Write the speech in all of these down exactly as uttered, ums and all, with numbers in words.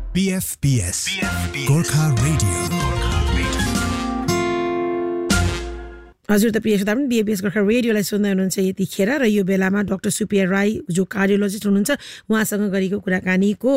B F B S, B F B S. Gorkha Radio. हजुर त प्रिय श्रोता पनि बीएबीएस गोर्खा रेडियोलाई सुन्दै हुनुहुन्छ यतिखेर र यो बेलामा डाक्टर सुपिया राई जो कार्डियोलोजिस्ट हुनुहुन्छ उहाँसँग गरेको कुराकानीको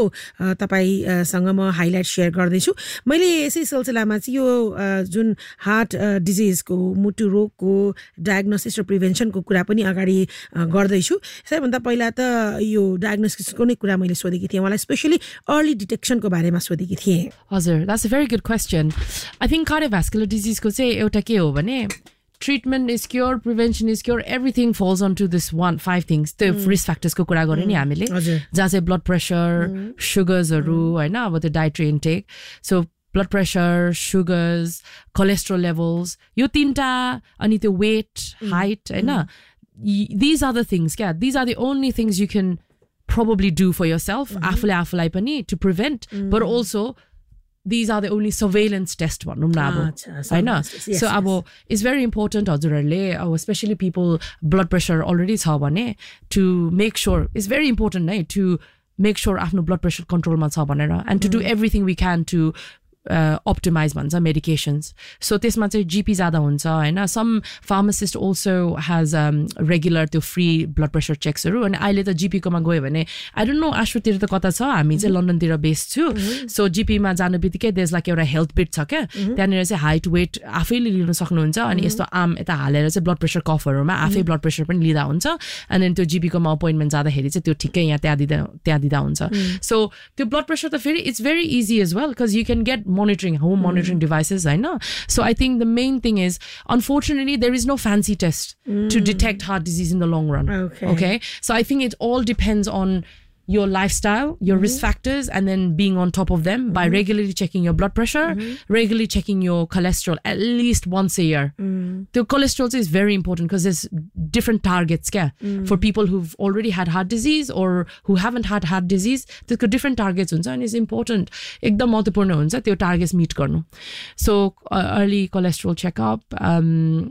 तपाईसँग म हाइलाइट शेयर गर्दैछु मैले यसै सिलसिलामा चाहिँ यो जुन हार्ट डिजिजको मुटु रोगको डायग्नोसिस र प्रिभेन्सनको कुरा पनि अगाडि गर्दैछु सबैभन्दा पहिला त यो डायग्नोसिसको नै कुरा मैले सोधेकी थिएँ मलाई स्पेशली अर्ली डिटेक्सनको बारेमा सोधेकी थिएँ हजुर that's a very good question I think cardiovascular डिजिजको चाहिँ एउटा के हो भने treatment is cure, prevention is cure, everything falls onto this one, five things. The mm. risk factors ko kura gare ni हामीले जहाँ चाहिँ blood pressure, mm. sugars haru हैन अब the dietary intake. So blood pressure, sugars, cholesterol levels, यो तीनटा अनि त्यो weight, mm. height हैन mm. these are the things क्या these are the only things you can probably do for yourself आफूले आफूलाई पनि to prevent mm. but also these are the only surveillance test भनौं न अब हैन so अब it's very important हजुरहरुले especially people blood pressure already छ भने to make sure it's very important है to make sure आफ्नो blood pressure control मा छ भनेर and to do everything we can to Uh, optimize भन्छ medications so त्यसमा चाहिँ G P ज्यादा हुन्छ हैन some pharmacist also has um, regular त्यो free blood pressure checks हरु अनि अहिले त G P कोमा गयो भने I don't know आश्रुतिर त कता छ हामी चाहिँ लन्डन तिर बेस्ड छु so G P मा जानुबित्तिकै there's like एउटा health bit छ के त्यहाँनिर चाहिँ height weight आफैले लिन सक्नुहुन्छ अनि यस्तो आम यता हालेर चाहिँ blood pressure कफहरुमा आफै blood pressure पनि लिदा हुन्छ and then त्यो G P कोमा appointment जाँदाखेरि चाहिँ त्यो ठिकै यहाँ त्यहाँ दिदा त्यहाँ दिदा हुन्छ so त्यो blood pressure त फेरि it's very easy as well because you can get monitoring home mm. monitoring devices I know so I think the main thing is unfortunately there is no fancy test mm. to detect heart disease in the long run okay okay so I think it all depends on your lifestyle your mm-hmm. risk factors and then being on top of them mm-hmm. by regularly checking your blood pressure mm-hmm. regularly checking your cholesterol at least once a year mm. the cholesterol is very important because there's different targets yeah, mm. for people who've already had heart disease or who haven't had heart disease there's different targets huncha and it's important ekdam mahatvapurna huncha त्यो targets meet garnu so uh, early cholesterol checkup um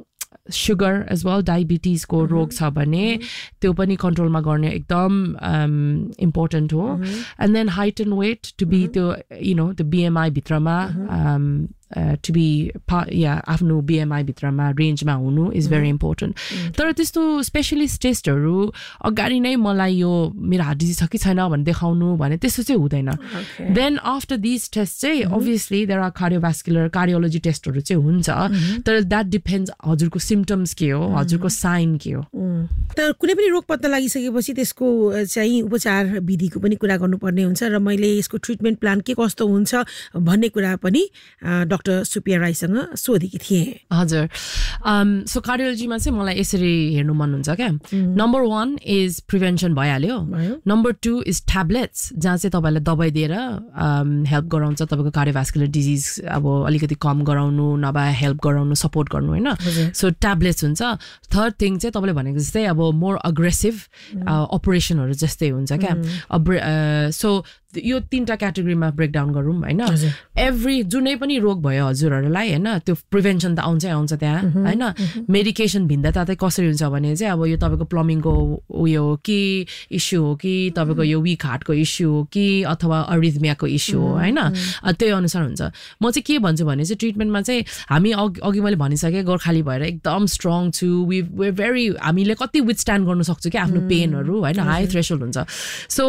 sugar as well diabetes ko mm-hmm. rog cha bhane त्यो पनि control ma गर्ने एकदम um, important हो mm-hmm. and then height and weight to be mm-hmm. त्यो you know the B M I भित्रमा mm-hmm. um, uh, to be part, yeah आफ्नो B M I भित्रमा range मा हुनु is very important तर त्यस्तो specialist टेस्टहरु अगाडि नै मलाई यो मेरो हार्ट डिजिज छ कि छैन भन्ने देखाउनु भने त्यस्तो चाहिँ हुँदैन then after these tests चाहिँ obviously there are cardiovascular cardiology टेस्टहरु चाहिँ हुन्छ तर that depends हजुरको symptoms के हो हजुरको sign के हो तर कुनै पनि रोग पत्ता लागिसकेपछि त्यसको चाहिँ उपचार विधिको पनि कुरा गर्नुपर्ने हुन्छ र मैले यसको ट्रिटमेन्ट प्लान के कस्तो हुन्छ भन्ने कुरा पनि डाक्टर सुपिया राईसँग सोधेकी थिए हजुर um so cardiology मा चाहिँ मलाई यसरी हेर्नु मन हुन्छ के number one is prevention भइहाल्यो number two is tablets जहाँ चाहिँ तपाईलाई दबाई दिएर हेल्प गराउँछ तपाईको कार्डियोभास्कुलर डिजिज अब अलिकति कम गराउनु नभए हेल्प गराउनु सपोर्ट गर्नु हैन सो ट्याब्लेट्स हुन्छ थर्ड थिङ चाहिँ तपाईले भनेको जस्तै अब मोर अग्रेसिभ अपरेसनहरु जस्तै हुन्छ क्या सो यो तीनटा क्याटेगोरीमा ब्रेक डाउन गरौँ हैन एभ्री जुनै पनि रोग भयो हजुरहरुलाई हैन त्यो प्रिभेन्सन त आउँछै आउँछ त्यहाँ हैन मेडिकेसन भिन्नता चाहिँ कसरी हुन्छ भने चाहिँ अब यो तपाईको प्लम्बिङको उयो कि इश्यू हो कि तपाईको यो वीक हार्टको इश्यू हो कि अथवा अरिथमियाको इश्यू हो हैन त्यही अनुसार हुन्छ म चाहिँ के भन्छु भने चाहिँ ट्रिटमेन्टमा चाहिँ हामी अघि मैले भनिसके गोर्खाली भएर एकदम स्ट्रङ छु वी वे भेरी हामीले कति विथस्ट्यान्ड गर्न सक्छौं के आफ्नो पेनहरु हैन हाई थ्रेशोल्ड हुन्छ सो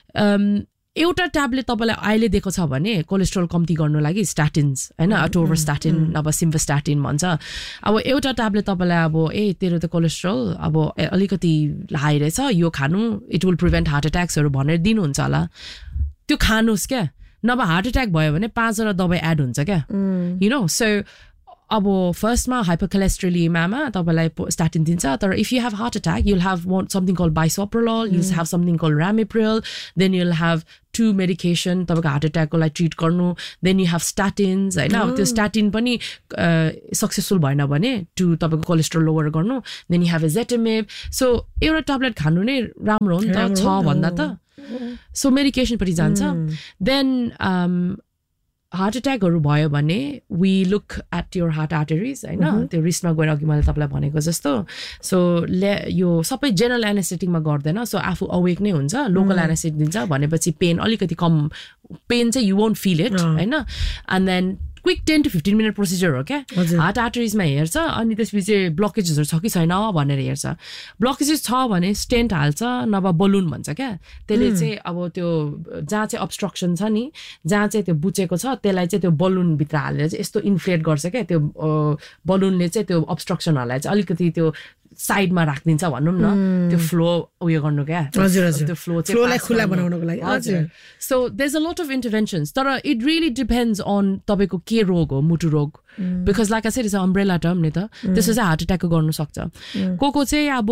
एउटा ट्याब्लेट तपाईलाई अहिले दिएको छ भने कोलेस्ट्रोल कम्ती गर्नु लागि स्ट्याटिन्स हैन अटोभरस्ट्याटिन अब सिम्वास्ट्याटिन भन्छ अब एउटा ट्याब्लेट तपाईलाई अब ए तेरो त कोलेस्ट्रोल अब अलिकति हाई रहेछ यो खानु इट विल प्रिभेन्ट हार्ट अट्याक्सहरु भनेर दिनुहुन्छ होला त्यो खानुस् के नभए हार्ट अट्याक भयो भने पाँच वटा दबाई एड हुन्छ क्या यु नो सो अब फर्स्टमा हाइपरकोलेस्ट्रोलेमियामा तपाईलाई स्ट्याटिन दिन्छ तर if you have heart attack you'll have one, something called bisoprolol you'll have something called ramipril then you'll have two medication तपाईको हार्ट अट्याकको लागि ट्रीट गर्नु then you have statins हैन अब त्यो स्ट्याटिन पनि सक्सेसफुल भएन भने टु तपाईको कोलेस्ट्रोल लोवर गर्नु then you have ezetimibe so एउटा ट्याब्लेट खानु नै राम्रो हो नि त छ भन्दा त सो मेडिकेसन पनि जान्छ then um हार्ट एट्याकहरू भयो भने we look at your heart arteries होइन त्यो रिस्टमा गएर अघि मैले तपाईँलाई भनेको जस्तो सो ले यो सबै जेनरल एनेस्थेटिकमा गर्दैन सो आफू अवेक नै हुन्छ लोकल एनेस्थेटिक दिन्छ भनेपछि पेन अलिकति कम पेन चाहिँ यु वोन्ट फिल इट होइन and then quick ten to fifteen minute procedure हो क्या हार्ट आर्टरिजमा हेर्छ अनि त्यसपछि ब्लकेजेसहरू छ कि छैन भनेर हेर्छ ब्लकेजेस छ भने स्टेन्ट हाल्छ नभए बलुन भन्छ क्या त्यसले चाहिँ अब त्यो जहाँ चाहिँ अब्स्ट्रक्सन छ नि जहाँ चाहिँ त्यो बुचेको छ त्यसलाई चाहिँ त्यो बलुनभित्र हालेर चाहिँ यस्तो इन्फ्लेट गर्छ क्या त्यो बलुनले चाहिँ त्यो अब्स्ट्रक्सनहरूलाई चाहिँ अलिकति त्यो साइडमा राखिदिन्छ भनौँ न त्यो फ्लो उयो गर्नु क्या त्यो फ्लो चाहिँ खुला बनाउनको लागि हजुर so there is a lot of interventions तर इट रियली डिपेन्ड्स अन तपाईँको के रोग हो मुटु रोग because like I said it's umbrella term नि त त्यसो चाहिँ हार्ट एट्याकको गर्नु सक्छ को को चाहिँ अब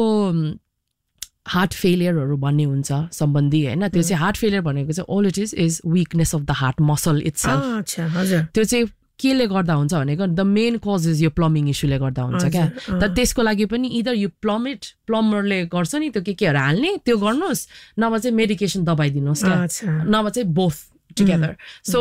हार्ट फेलियरहरू भन्ने हुन्छ सम्बन्धी होइन त्यो चाहिँ हार्ट फेलियर भनेको चाहिँ all it is is weakness of the heart muscle itself त्यो चाहिँ केले गर्दा हुन्छ भनेको द मेन कज इज यो प्लम्बिङ इस्युले गर्दा हुन्छ क्या तर त्यसको लागि पनि इदर यो प्लम्बिट प्लम्बरले गर्छ नि त्यो के केहरू हाल्ने त्यो गर्नुहोस् नभए चाहिँ मेडिकेसन दबाइदिनुहोस् क्या नभए चाहिँ both together so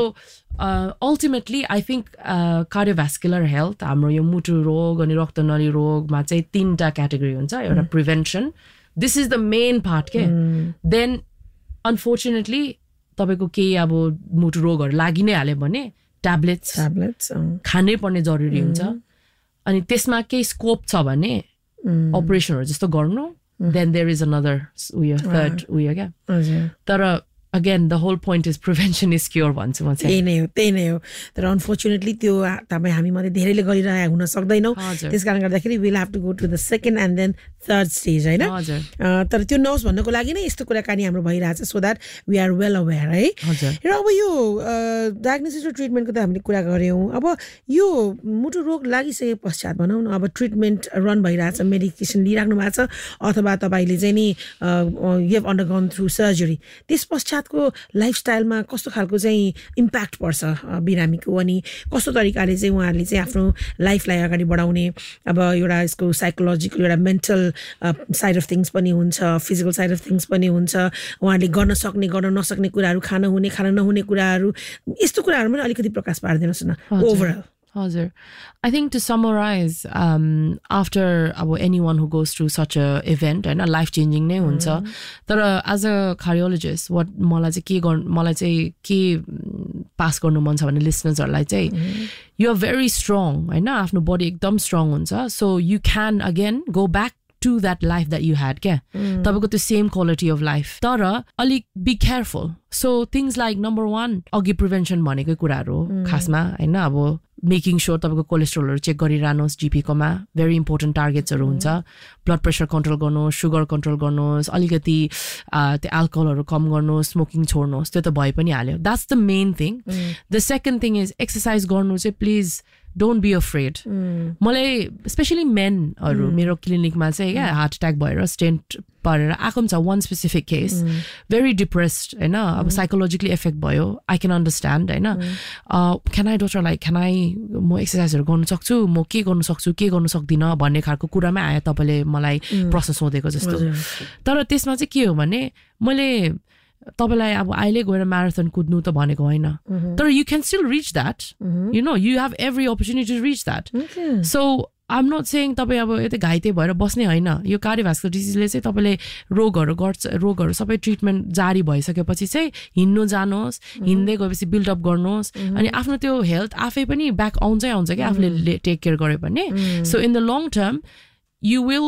ultimately I think कार्डियोभ्यास्कुलर health हाम्रो यो मुटु रोग अनि रक्तनली रोगमा चाहिँ तिनवटा क्याटेगोरी हुन्छ एउटा prevention this is the main part के देन अनफोर्चुनेटली तपाईँको केही अब मुटु रोगहरू लागि नै हाल्यो भने ट्याब्लेट्स ट्याब्लेट्स खानै पर्ने जरुरी हुन्छ अनि त्यसमा केही स्कोप छ भने अपरेसनहरू जस्तो गर्नु देन देयर इज अनदर उयो थर्ड उयो क्या तर again the whole point is prevention is cure भन्छु म चाहिँ त्यही नै हो त्यही नै हो तर अनफोर्चुनेटली त्यो तपाईँ हामी मात्रै धेरैले गरिरहेको हुन सक्दैनौँ त्यस कारणले गर्दाखेरि will have to go to the second and then third stage होइन तर त्यो नहोस् भन्नको लागि नै यस्तो कुराकानी हाम्रो भइरहेछ so that we are well aware है र अब यो डायग्नोसिस र ट्रिटमेन्टको त हामीले कुरा गऱ्यौँ अब यो मुटु रोग लागिसके पश्चात भनौँ न अब ट्रिटमेन्ट रन भइरहेछ मेडिकेसन लिइराख्नु भएको छ अथवा तपाईँले चाहिँ नि यु हेभ अन्डरगन थ्रु सर्जरी त्यस पश्चात को लाइफस्टाइलमा कस्तो खालको चाहिँ इम्प्याक्ट पर्छ बिरामीको अनि कस्तो तरिकाले चाहिँ उहाँहरूले चाहिँ आफ्नो लाइफलाई अगाडि बढाउने अब एउटा यसको साइकोलोजिकल एउटा मेन्टल साइड अफ थिङ्स पनि हुन्छ फिजिकल साइड अफ थिङ्स पनि हुन्छ उहाँहरूले गर्न सक्ने गर्न नसक्ने कुराहरू खान हुने खान नहुने कुराहरू यस्तो कुराहरू पनि अलिकति प्रकाश पारिदिनुहोस् न overall Hazir. I think to summarize, um, after uh, anyone who goes through such a event and a life changing ne huncha, tara as a cardiologist, what मलाई चाहिँ के गर्नु मलाई चाहिँ के पास गर्नु मन छ भने लिसनर्सहरुलाई चाहिँ you are very strong हैन आफ्नो बडी एकदम स्ट्रङ हुन्छ so you can again go back to that life that you had क्या तपाईको त्यो सेम क्वालिटी अफ लाइफ तर अलिक be careful so things like number one अघि प्रिभेन्सन भनेकै कुराहरू हो खासमा होइन अब मेकिङ स्योर तपाईँको कोलेस्ट्रोलहरू चेक गरिरहनुहोस् जिपीकोमा भेरी इम्पोर्टेन्ट टार्गेट्सहरू हुन्छ ब्लड प्रेसर कन्ट्रोल गर्नुहोस् सुगर कन्ट्रोल गर्नुहोस् अलिकति त्यो एल्कोहलहरू कम गर्नुहोस् स्मोकिङ छोड्नुहोस् त्यो त भइ पनि हाल्यो that's the main thing the second thing is exercise गर्नु चाहिँ प्लिज डोन्ट बी अफ्रेड मलाई स्पेसली मेनहरू मेरो क्लिनिकमा चाहिँ क्या हार्ट एट्याक भएर स्टेन्ट परेर आएको पनि छ one specific case very depressed होइन अब साइकोलोजिकली इफेक्ट भयो आई क्यान अन्डरस्ट्यान्ड होइन can I doctor like can I म एक्सर्साइजहरू गर्नु सक्छु म के गर्नु सक्छु के गर्नु सक्दिनँ भन्ने खालको कुरामै आयो तपाईँले मलाई प्रश्न सोधेको जस्तो तर त्यसमा चाहिँ के हो भने मैले तपाईलाई अब अहिले गएर म्याराथन कुद्नु त भनेको होइन तर you can still rich that you know you have every opportunity to reach that so I am not सेङ तपाईँ अब यतै घाइते भएर बस्ने होइन यो कार्डियोभ्यास्कुलर डिजिजले चाहिँ तपाईँले रोगहरू गर्छ रोगहरू सबै ट्रिटमेन्ट जारी भइसकेपछि चाहिँ हिँड्नु जानुहोस् हिँड्दै गएपछि बिल्डअप गर्नुहोस् अनि आफ्नो त्यो हेल्थ आफै पनि ब्याक आउँछै आउँछ क्या आफूले टेक केयर गर्यो भने so in the long term you will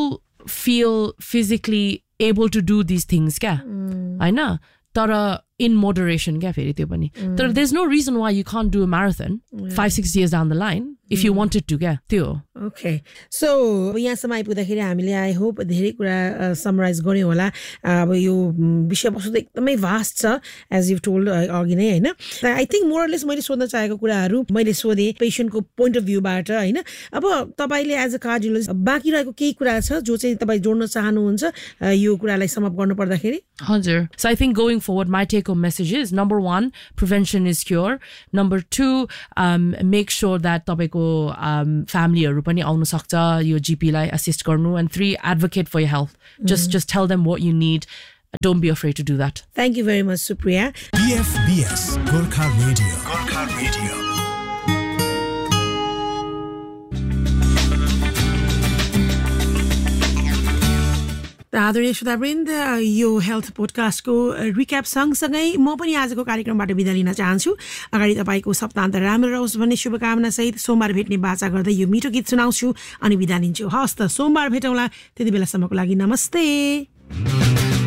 feel physically able to do these things क्या होइन तर in moderation क्या फेरि त्यो पनि तर there's no reason why you can't do a marathon five six years down the line if you wanted to क्या त्यो ओके सो यहाँसम्म आइपुग्दाखेरि हामीले आई होप धेरै कुरा समराइज गऱ्यौँ होला अब यो विषयवस्तु त एकदमै भास्ट छ एज यु टोल्ड अघि नै होइन आई थिङ्क मोरलेस मैले सोध्न चाहेको कुराहरू मैले सोधेँ पेसेन्टको पोइन्ट अफ भ्यूबाट होइन अब तपाईँले एज अ कार्डियोलोजिस्ट बाँकी रहेको केही कुरा छ जो चाहिँ तपाईँ जोड्न चाहनुहुन्छ यो कुरालाई समअप गर्नु पर्दाखेरि हजुर so I think going forward my take home message is number one prevention is cure number two um, make sure that तपाईको um, family पनि आउन सक्छ यो जीपी लाई assist गर्नु and three advocate for your health just mm-hmm. just tell them what you need don't be afraid to do that. Thank you very much, Supriya. B F B S Gorkha Radio. Gorkha Radio. आदरणीय श्रोतावृन्द यो health पोडकास्टको recap सँगसँगै म पनि आजको कार्यक्रमबाट बिदा लिन चाहन्छु अगाडि तपाईँको सप्ताहन्त राम्रो रहोस् भन्ने शुभकामना सहित सोमबार भेट्ने बाचा गर्दै यो मिठो गीत सुनाउँछु अनि बिदा लिन्छु हस् त सोमबार भेटौँला त्यति बेलासम्मको लागि नमस्ते